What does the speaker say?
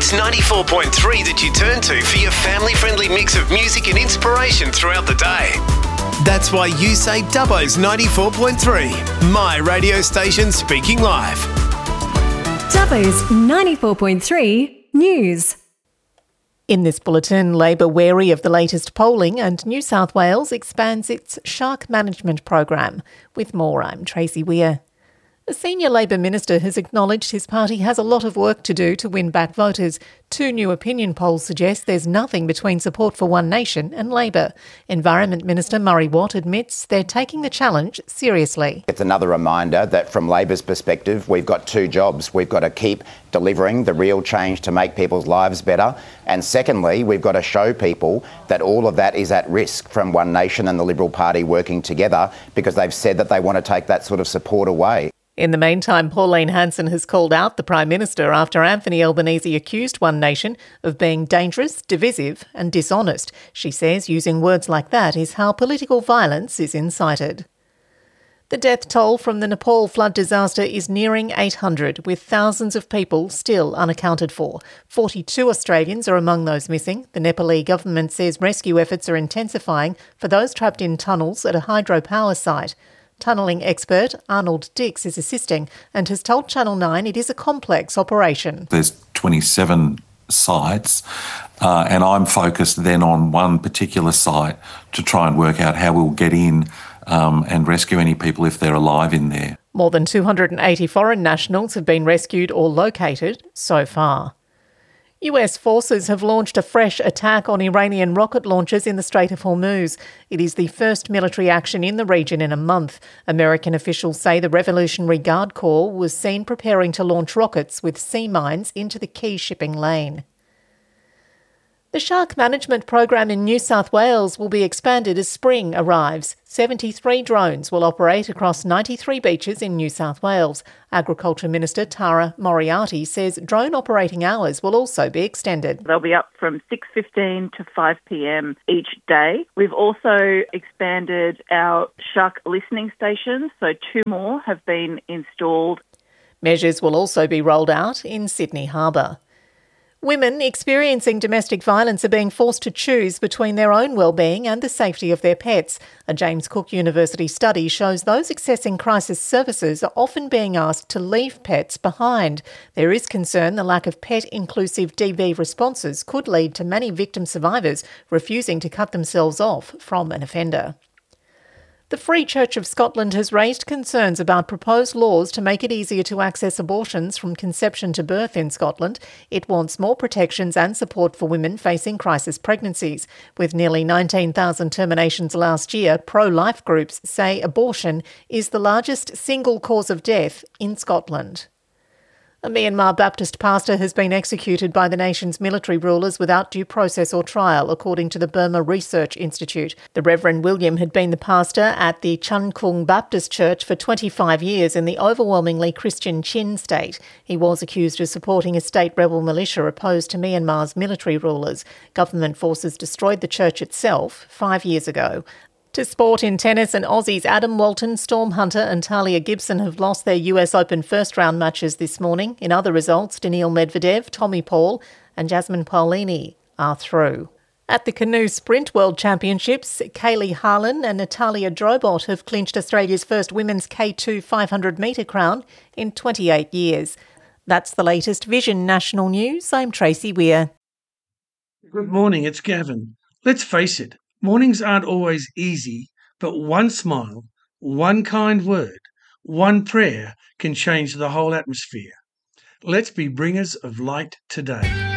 It's 94.3 that you turn to for your family-friendly mix of music and inspiration throughout the day. That's why you say Dubbo's 94.3, my radio station speaking live. Dubbo's 94.3 News. In this bulletin, Labor wary of the latest polling and New South Wales expands its shark management program. With more, I'm Tracy Weir. A senior Labor minister has acknowledged his party has a lot of work to do to win back voters. Two new opinion polls suggest there's nothing between support for One Nation and Labor. Environment Minister Murray Watt admits they're taking the challenge seriously. It's another reminder that from Labor's perspective, we've got two jobs. We've got to keep delivering the real change to make people's lives better. And secondly, we've got to show people that all of that is at risk from One Nation and the Liberal Party working together, because they've said that they want to take that sort of support away. In the meantime, Pauline Hanson has called out the Prime Minister after Anthony Albanese accused One Nation of being dangerous, divisive and dishonest. She says using words like that is how political violence is incited. The death toll from the Nepal flood disaster is nearing 800, with thousands of people still unaccounted for. 42 Australians are among those missing. The Nepali government says rescue efforts are intensifying for those trapped in tunnels at a hydropower site. Tunnelling expert Arnold Dix is assisting and has told Channel 9 it is a complex operation. There's 27 sites and I'm focused then on one particular site to try and work out how we'll get in and rescue any people if they're alive in there. More than 280 foreign nationals have been rescued or located so far. US forces have launched a fresh attack on Iranian rocket launchers in the Strait of Hormuz. It is the first military action in the region in a month. American officials say the Revolutionary Guard Corps was seen preparing to launch rockets with sea mines into the key shipping lane. The shark management program in New South Wales will be expanded as spring arrives. 73 drones will operate across 93 beaches in New South Wales. Agriculture Minister Tara Moriarty says drone operating hours will also be extended. They'll be up from 6:15 to 5 p.m. each day. We've also expanded our shark listening stations, so 2 more have been installed. Measures will also be rolled out in Sydney Harbour. Women experiencing domestic violence are being forced to choose between their own well-being and the safety of their pets. A James Cook University study shows those accessing crisis services are often being asked to leave pets behind. There is concern the lack of pet-inclusive DV responses could lead to many victim survivors refusing to cut themselves off from an offender. The Free Church of Scotland has raised concerns about proposed laws to make it easier to access abortions from conception to birth in Scotland. It wants more protections and support for women facing crisis pregnancies. With nearly 19,000 terminations last year, pro-life groups say abortion is the largest single cause of death in Scotland. A Myanmar Baptist pastor has been executed by the nation's military rulers without due process or trial, according to the Burma Research Institute. The Reverend William had been the pastor at the Chun Kung Baptist Church for 25 years in the overwhelmingly Christian Chin state. He was accused of supporting a state rebel militia opposed to Myanmar's military rulers. Government forces destroyed the church itself 5 years ago. To sport in tennis, and Aussies Adam Walton, Storm Hunter and Talia Gibson have lost their US Open first-round matches this morning. In other results, Daniil Medvedev, Tommy Paul and Jasmine Paolini are through. At the Canoe Sprint World Championships, Kaylee Harlan and Natalia Drobot have clinched Australia's first women's K2 500-metre crown in 28 years. That's the latest Vision National News. I'm Tracy Weir. Good morning, it's Gavin. Let's face it. Mornings aren't always easy, but one smile, one kind word, one prayer can change the whole atmosphere. Let's be bringers of light today.